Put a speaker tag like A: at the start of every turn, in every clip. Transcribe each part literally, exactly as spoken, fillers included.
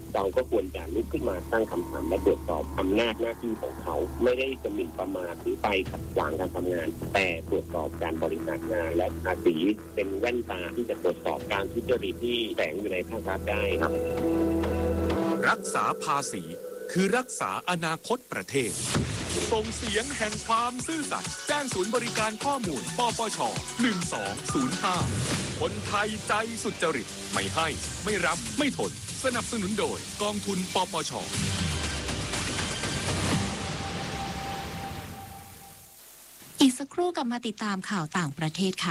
A: เราก็ควรจะลุกขึ้นมาตั้งคำถามและตรวจสอบอำนาจหน้าที่ของเขาไม่ได้จะหมิ่นประมาทหรือไปขัดขวางการทำงานแต่ตรวจสอบการบริหารงานและภาษีเป็นแว่นตาที่จะตรวจสอบการทุจริตที่แฝงอยู่ในภาครัฐได้ครับ
B: รักษาภาษีคือรักษาอนาคตประเทศส่งเสียงแห่งความซื่อสัตย์แจ้งศูนย์บริการข้อมูลปปชหนึ่งสองศูนย์ห้าคนไทยใจสุจริตไม่ให้ไม่รับไม่ทนสนับสนุนโดยกองทุนปปช
C: อีกสักครู่กลับมาติดตามข่าวต่างประเทศค่ะ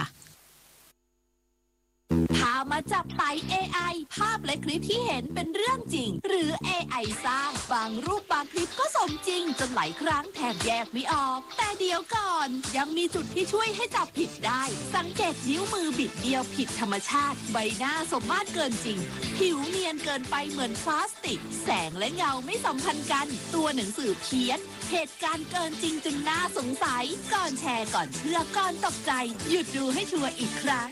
C: พามาจับไต่ เอ ไอ ภาพและคลิปที่เห็นเป็นเรื่องจริงหรือ เอ ไอ สร้างบางรูปบางคลิปก็สมจริงจนหลายครั้งแทบแยกไม่ออกแต่เดี๋ยวก่อนยังมีจุดที่ช่วยให้จับผิดได้สังเกตนิ้วมือบิดเดียวผิดธรรมชาติใบหน้าสมมาตรเกินจริงผิวเนียนเกินไปเหมือนพลาสติกแสงและเงาไม่สัมพันธ์กันตัวหนังสือเพี้ยนเหตุการณ์เกินจริงจนน่าสงสัยก่อนแชร์ก่อนเชื่อก่อนตกใจหยุดดูให้ชัวร์อีกครั้ง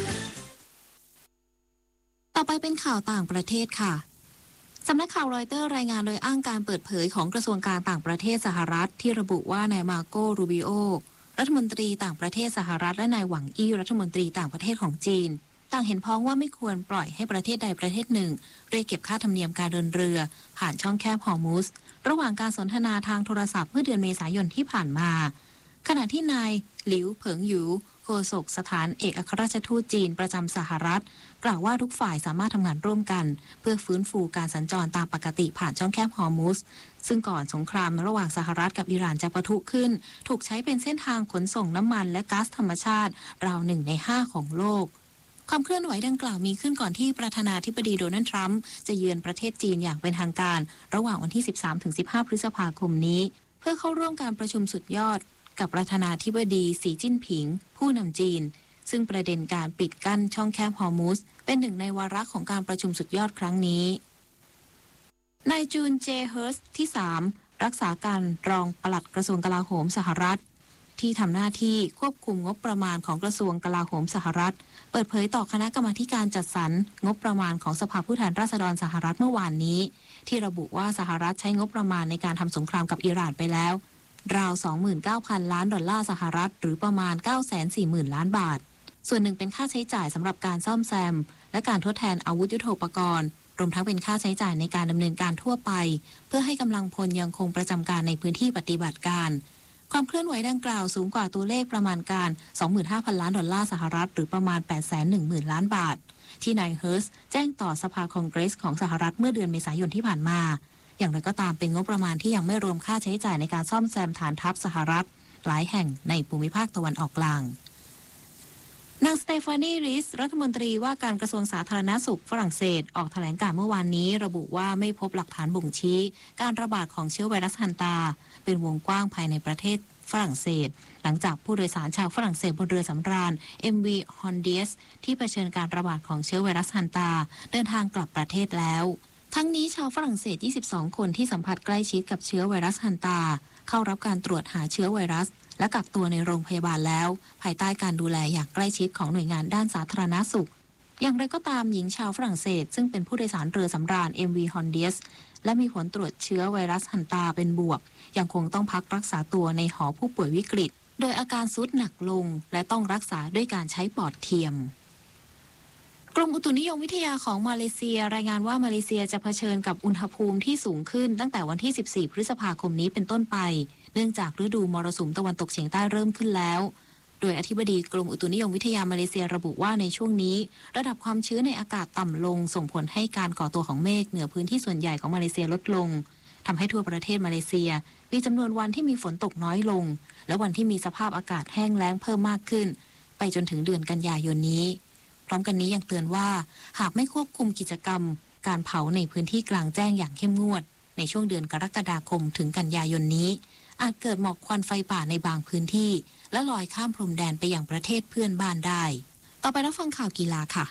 C: ต่อไปเป็นข่าวต่างประเทศค่ะสำนักข่าวรอยเตอร์รายงานโดยอ้างการเปิดเผยของกระทรวงการต่างประเทศสหรัฐที่ระบุว่านายมาโกรูบิโอรัฐมนตรีต่างประเทศสหรัฐและนายหวังอี้รัฐมนตรีต่างประเทศของจีนต่างเห็นพ้องว่าไม่ควรปล่อยให้ประเทศใดประเทศหนึ่งเรียกเก็บค่าธรรมเนียมการเดินเรือผ่านช่องแคบฮอร์มุสระหว่างการสนทนาทางโทรศัพท์เมื่อเดือนเมษายนที่ผ่านมาขณะที่นายหลิวเผิงหยูโฆษกสถานเอกอัครราชทูตจีนประจำสหรัฐกล่าวว่าทุกฝ่ายสามารถทำงานร่วมกันเพื่อฟื้นฟูการสัญจรตามปกติผ่านช่องแคบฮอร์มุสซึ่งก่อนสงครามระหว่างสหรัฐกับอิหร่านจะปะทุขึ้นถูกใช้เป็นเส้นทางขนส่งน้ำมันและก๊าซธรรมชาติราวหนึ่งในห้าของโลกความเคลื่อนไหวดังกล่าวมีขึ้นก่อนที่ประธานาธิบดีโดนัลด์ทรัมป์จะเยือนประเทศจีนอย่างเป็นทางการระหว่างวันที่ สิบสามถึงสิบห้า พฤษภาคมนี้เพื่อเข้าร่วมการประชุมสุดยอดกับประธานาธิบดีสีจิ้นผิงผู้นำจีนซึ่งประเด็นการปิดกั้นช่องแคบฮอร์มุสเป็นหนึ่งในวาระของการประชุมสุดยอดครั้งนี้นายจูนเจเฮิร์สที่สามรักษาการรองปลัดกระทรวงกลาโหมสหรัฐที่ทำหน้าที่ควบคุมงบประมาณของกระทรวงกลาโหมสหรัฐเปิดเผยต่อคณะกรรมาการจัดสรรงบประมาณของสภาผู้แทนราษฎรสหรัฐเมื่อวานนี้ที่ระบุว่าสหรัฐใช้งบประมาณในการทำสงครามกับอิหร่านไปแล้วราว สองหมื่นเก้าพัน ล้านดอลลาร์สหรัฐหรือประมาณ เก้าแสนสี่หมื่น ล้านบาทส่วนหนึ่งเป็นค่าใช้จ่ายสำหรับการซ่อมแซมและการทดแทนอาวุธยุทโธปกรณ์รวมทั้งเป็นค่าใช้จ่ายในการดำเนินการทั่วไปเพื่อให้กำลังพลยังคงประจำการในพื้นที่ปฏิบัติการความเคลื่อนไหวดังกล่าวสูงกว่าตัวเลขประมาณการ สองหมื่นห้าพัน ล้านดอลลาร์สหรัฐหรือประมาณ แปดแสนหนึ่งหมื่น ล้านบาทที่นายเฮิร์สแจ้งต่อสภาคองเกรสของสหรัฐเมื่อเดือนเมษายนที่ผ่านมาอย่างไรก็ตามเป็นงบประมาณที่ยังไม่รวมค่าใช้จ่ายในการซ่อมแซมฐานทัพสหรัฐหลายแห่งในภูมิภาคตะวันออกกลางนางสเตฟานีริสรัฐมนตรีว่าการกระทรวงสาธารณสุขฝรั่งเศสออกแถลงการเมื่อวานนี้ระบุว่าไม่พบหลักฐานบ่งชี้การระบาดของเชื้อไวรัสฮันตาเป็นวงกว้างภายในประเทศฝรั่งเศสหลังจากผู้โดยสารชาวฝรั่งเศสบนเรือสำราญ เอ็ม วี Hondias ที่เผชิญการระบาดของเชื้อไวรัสฮันตาเดินทางกลับประเทศแล้วทั้งนี้ชาวฝรั่งเศสยี่สิบสองคนที่สัมผัสใกล้ชิดกับเชื้อไวรัสฮันตาเข้ารับการตรวจหาเชื้อไวรัสและกักตัวในโรงพยาบาลแล้วภายใต้การดูแลอย่างใกล้ชิดของหน่วยงานด้านสาธารณสุขอย่างไรก็ตามหญิงชาวฝรั่งเศสซึ่งเป็นผู้โดยสารเรือสำราญ เอ็ม วี Hondias และมีผลตรวจเชื้อไวรัสฮันตาเป็นบวกยังคงต้องพักรักษาตัวในหอผู้ป่วยวิกฤตโดยอาการทรุดหนักลงและต้องรักษาด้วยการใช้ปอดเทียมกรมอุตุนิยมวิทยาของมาเลเซียรายงานว่ามาเลเซียจะเผชิญกับอุณหภูมิที่สูงขึ้นตั้งแต่วันที่สิบสี่พฤษภาคมนี้เป็นต้นไปเนื่องจากฤดูมรสุมตะวันตกเฉียงใต้เริ่มขึ้นแล้วโดยอธิบดีกรมอุตุนิยมวิทยามาเลเซียระบุว่าในช่วงนี้ระดับความชื้นในอากาศต่ำลงส่งผลให้การก่อตัวของเมฆเหนือพื้นที่ส่วนใหญ่ของมาเลเซียลดลงทำให้ทั่วประเทศมาเลเซียมีจำนวนวันที่มีฝนตกน้อยลงและวันที่มีสภาพอากาศแห้งแล้งเพิ่มมากขึ้นไปจนถึงเดือนกันยายนนี้พร้อมกันนี้ยังเตือนว่าหากไม่ควบคุมกิจกรรมการเผาในพื้นที่กลางแจ้งอย่างเข้มงวดในช่วงเดือนกรกฎาคมถึงกันยายนนี้อาจเกิดหมอกควันไฟป่าในบางพื้นที่และลอยข้ามพรมแดนไปยังประเทศเพื่อนบ้านได้ต่อไปรับฟังข่าวกีฬาค่ะ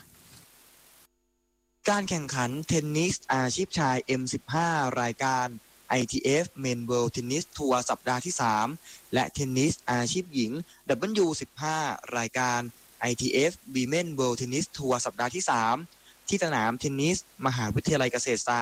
D: การแข่งขันเทนนิสอาชีพชาย เอ็ม สิบห้า รายการ ไอ ที เอฟ Men World Tennis Tour สัปดาห์ที่สามและเทนนิสอาชีพหญิง ดับเบิลยู สิบห้า รายการ ไอ ที เอฟ Women World Tennis Tour สัปดาห์ที่สามที่สนามเทนนิสมหาวิทยาลัยเกษตรศาสตร์